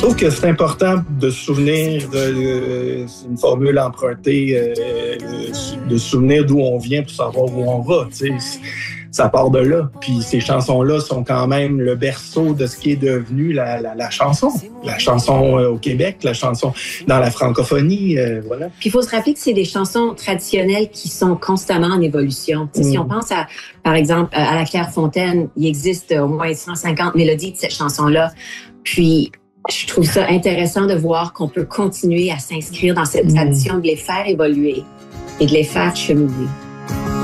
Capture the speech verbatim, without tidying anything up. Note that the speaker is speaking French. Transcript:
trouve que c'est important de se souvenir, euh, c'est une formule empruntée, euh, de se souvenir d'où on vient pour savoir où on va. Tu sais. Ça part de là. Puis ces chansons-là sont quand même le berceau de ce qui est devenu la, la, la chanson. La chanson euh, au Québec, la chanson dans la francophonie, euh, voilà. Puis il faut se rappeler que c'est des chansons traditionnelles qui sont constamment en évolution. Mm. Si on pense à, par exemple, à La Clairefontaine, il existe au moins cent cinquante mélodies de cette chanson-là. Puis je trouve ça intéressant de voir qu'on peut continuer à s'inscrire dans cette tradition, de les faire évoluer et de les faire cheminer.